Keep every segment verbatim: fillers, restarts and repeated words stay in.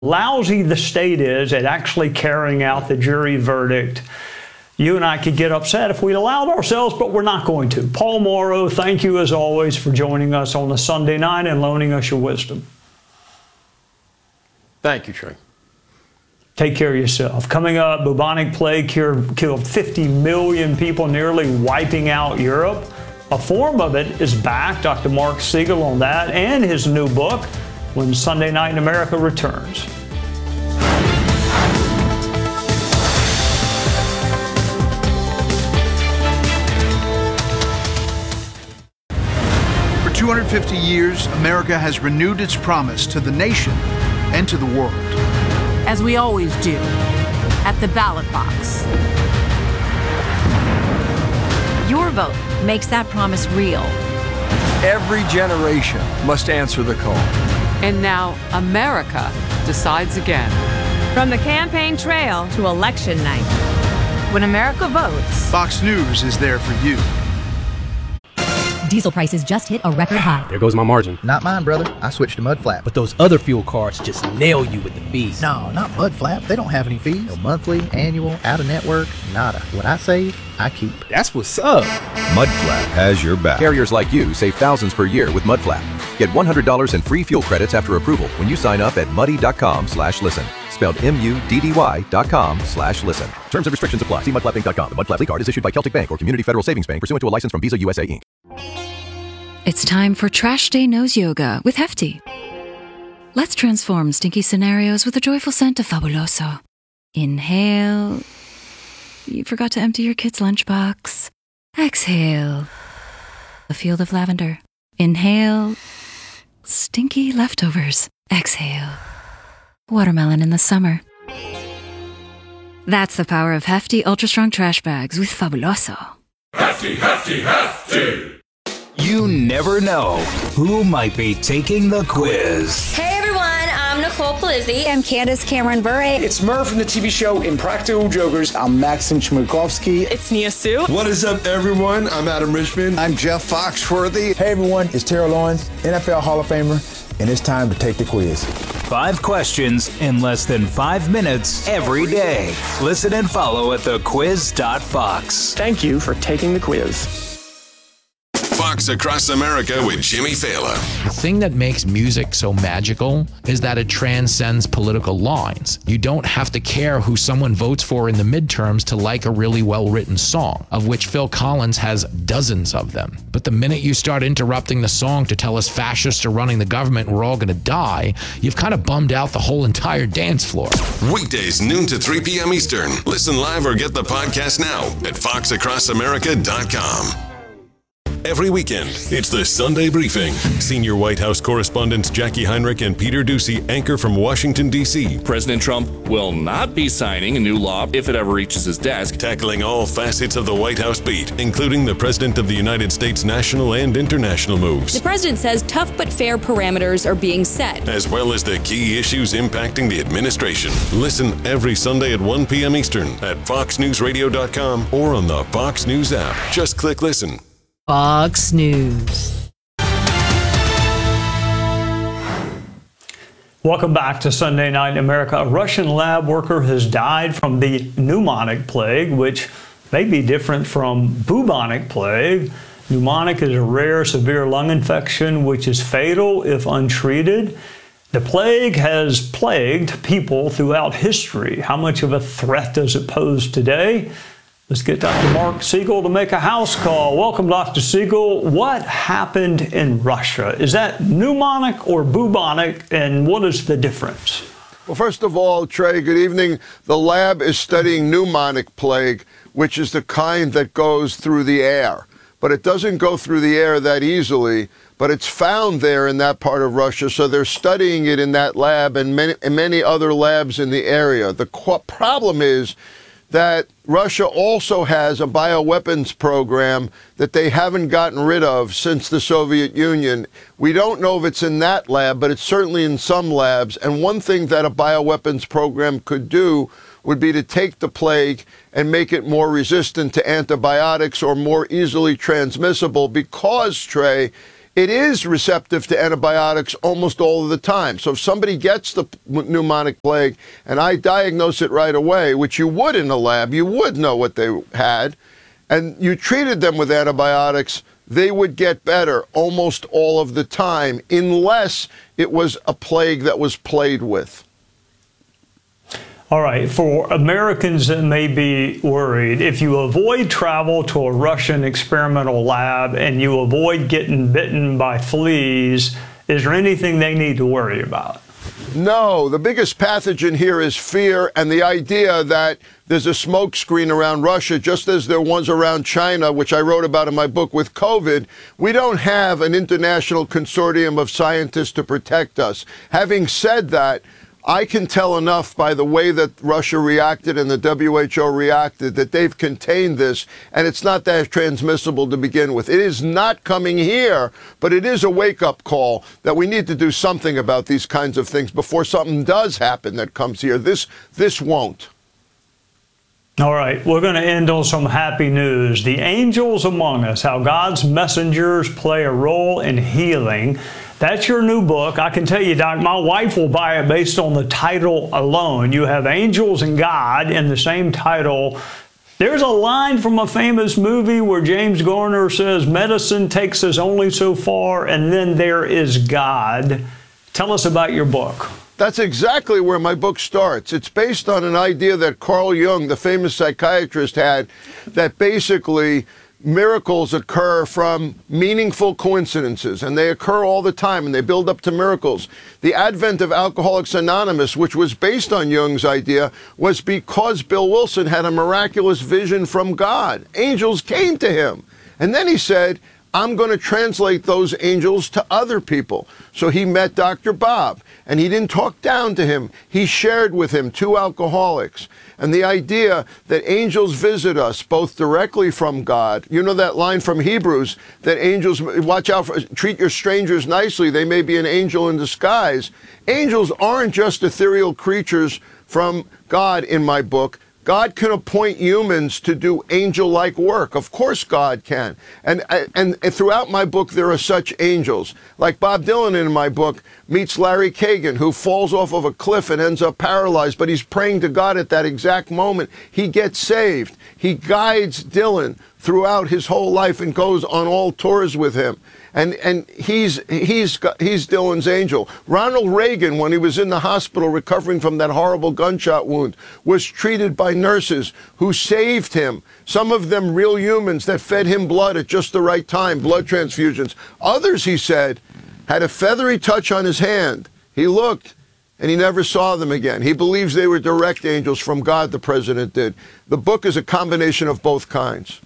lousy the state is at actually carrying out the jury verdict, you and I could get upset if we allowed ourselves, but we're not going to. Paul Mauro, thank you as always for joining us on a Sunday night and loaning us your wisdom. Thank you, Trey. Take care of yourself. Coming up, bubonic plague killed fifty million people, nearly wiping out Europe. A form of it is back. Doctor Mark Siegel on that and his new book, When Sunday Night in America returns. For two hundred fifty years, America has renewed its promise to the nation and to the world. As we always do, at the ballot box. Your vote makes that promise real. Every generation must answer the call. And now America decides again. From the campaign trail to election night. When America votes, Fox News is there for you. Diesel prices just hit a record high. There goes my margin. Not mine, brother. I switched to Mud Flap. But those other fuel cards just nail you with the fees. No, not Mud Flap. They don't have any fees. No monthly, annual, out-of-network, nada. What I save, I keep. That's what's up. Mud Flap has your back. Carriers like you save thousands per year with Mud Flap. Get one hundred dollars in free fuel credits after approval when you sign up at muddy.com slash listen. Spelled M-U-D-D-Y dot com slash listen. Terms and restrictions apply. See mud flap inc dot com. The Mud Flap card is issued by Celtic Bank or Community Federal Savings Bank pursuant to a license from Visa U S A, Incorporated. It's time for Trash Day Nose Yoga with Hefty. Let's transform stinky scenarios with a joyful scent of Fabuloso. Inhale. You forgot to empty your kid's lunchbox. Exhale. A field of lavender. Inhale. Stinky leftovers. Exhale. Watermelon in the summer. That's the power of Hefty Ultra Strong Trash Bags with Fabuloso. Hefty, Hefty, Hefty! You never know who might be taking the quiz. Hey everyone, I'm Nicole Palizzi. I'm Candace Cameron Bure. It's Murph from the T V show Impractical Jokers. I'm Maxim Chmerkovsky. It's Nia Sue. What is up, everyone? I'm Adam Richmond. I'm Jeff Foxworthy. Hey everyone, it's Terrell Owens, N F L Hall of Famer, and it's time to take the quiz. Five questions in less than five minutes every day. Listen and follow at the quiz dot fox. Thank you for taking the quiz. Fox Across America with Jimmy Fallon. The thing that makes music so magical is that it transcends political lines. You don't have to care who someone votes for in the midterms to like a really well-written song, of which Phil Collins has dozens of them. But the minute you start interrupting the song to tell us fascists are running the government and we're all gonna die, you've kind of bummed out the whole entire dance floor. Weekdays, noon to three p.m. Eastern. Listen live or get the podcast now at fox across america dot com. Every weekend, it's the Sunday Briefing. Senior White House correspondents Jackie Heinrich and Peter Doocy anchor from Washington, D C President Trump will not be signing a new law if it ever reaches his desk. Tackling all facets of the White House beat, including the President of the United States' national and international moves. The President says tough but fair parameters are being set, as well as the key issues impacting the administration. Listen every Sunday at one p.m. Eastern at fox news radio dot com or on the Fox News app. Just click listen. Fox News. Welcome back to Sunday Night in America. A Russian lab worker has died from the pneumonic plague, which may be different from bubonic plague. Pneumonic is a rare, severe lung infection which is fatal if untreated. The plague has plagued people throughout history. How much of a threat does it pose today? Let's get Doctor Mark Siegel to make a house call. Welcome, Doctor Siegel. What happened in Russia? Is that pneumonic or bubonic, and what is the difference? Well, first of all, Trey, good evening. The lab is studying pneumonic plague, which is the kind that goes through the air. But it doesn't go through the air that easily, but it's found there in that part of Russia, so they're studying it in that lab and many, and many other labs in the area. The qu- problem is that Russia also has a bioweapons program that they haven't gotten rid of since the Soviet Union. We don't know if it's in that lab, but it's certainly in some labs. And one thing that a bioweapons program could do would be to take the plague and make it more resistant to antibiotics or more easily transmissible because, Trey, it is receptive to antibiotics almost all of the time. So if somebody gets the pneumonic plague and I diagnose it right away, which you would in the lab, you would know what they had, and you treated them with antibiotics, they would get better almost all of the time, unless it was a plague that was played with. All right, for Americans that may be worried, if you avoid travel to a Russian experimental lab and you avoid getting bitten by fleas, is there anything they need to worry about? No, the biggest pathogen here is fear and the idea that there's a smokescreen around Russia, just as there was around China, which I wrote about in my book with COVID. We don't have an international consortium of scientists to protect us. Having said that, I can tell enough by the way that Russia reacted and the W H O reacted that they've contained this, and it's not that transmissible to begin with. It is not coming here, but it is a wake-up call that we need to do something about these kinds of things before something does happen that comes here. This, this won't. All right, we're going to end on some happy news. The angels among us, how God's messengers play a role in healing. That's your new book. I can tell you, Doc, my wife will buy it based on the title alone. You have Angels and God in the same title. There's a line from a famous movie where James Garner says, medicine takes us only so far, and then there is God. Tell us about your book. That's exactly where my book starts. It's based on an idea that Carl Jung, the famous psychiatrist, had, that basically miracles occur from meaningful coincidences, and they occur all the time, and they build up to miracles. The advent of Alcoholics Anonymous, which was based on Jung's idea, was because Bill Wilson had a miraculous vision from God. Angels came to him, and then he said, I'm going to translate those angels to other people. So he met Doctor Bob, and he didn't talk down to him. He shared with him two alcoholics. And the idea that angels visit us both directly from God. You know that line from Hebrews that angels, watch out, for, treat your strangers nicely. They may be an angel in disguise. Angels aren't just ethereal creatures from God in my book. God can appoint humans to do angel-like work. Of course God can. And, and, and throughout my book, there are such angels. Like Bob Dylan in my book meets Larry Kagan, who falls off of a cliff and ends up paralyzed, but he's praying to God at that exact moment. He gets saved. He guides Dylan throughout his whole life and goes on all tours with him. And, and he's, he's, he's Dylan's angel. Ronald Reagan, when he was in the hospital recovering from that horrible gunshot wound, was treated by nurses who saved him. Some of them real humans that fed him blood at just the right time, blood transfusions. Others, he said, had a feathery touch on his hand. He looked, and he never saw them again. He believes they were direct angels from God, the president did. The book is a combination of both kinds.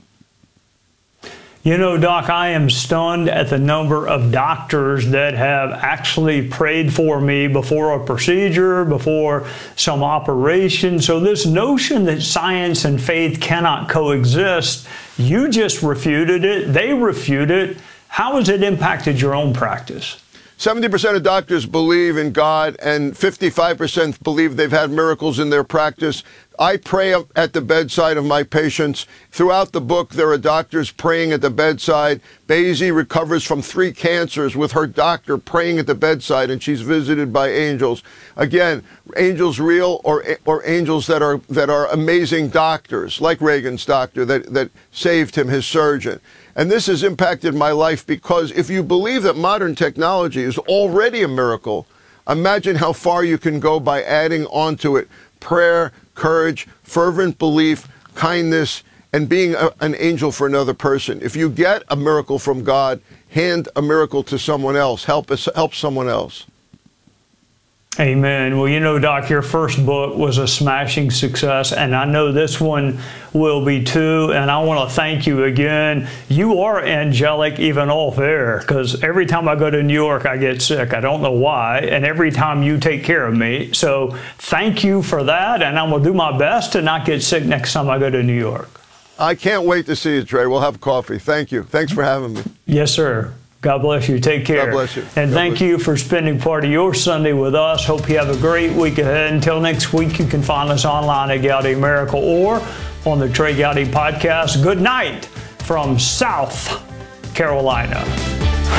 You know, Doc, I am stunned at the number of doctors that have actually prayed for me before a procedure, before some operation. So this notion that science and faith cannot coexist, you just refuted it. They refute it. How has it impacted your own practice? seventy percent of doctors believe in God, and fifty-five percent believe they've had miracles in their practice. I pray at the bedside of my patients. Throughout the book, there are doctors praying at the bedside. Basie recovers from three cancers with her doctor praying at the bedside, and she's visited by angels. Again, angels real, or or angels that are that are amazing doctors, like Reagan's doctor that, that saved him, his surgeon. And this has impacted my life because if you believe that modern technology is already a miracle, imagine how far you can go by adding onto it prayer, courage, fervent belief, kindness, and being a, an angel for another person. If you get a miracle from God, hand a miracle to someone else. Help us, help someone else. Amen. Well, you know, Doc, your first book was a smashing success, and I know this one will be too, and I want to thank you again. You are angelic even off air, because every time I go to New York, I get sick. I don't know why, and every time you take care of me. So thank you for that, and I'm going to do my best to not get sick next time I go to New York. I can't wait to see you, Trey. We'll have coffee. Thank you. Thanks for having me. Yes, sir. God bless you. Take care. God bless you. And God thank you for spending part of your Sunday with us. Hope you have a great week ahead. Until next week, you can find us online at Gowdy America or on the Trey Gowdy Podcast. Good night from South Carolina.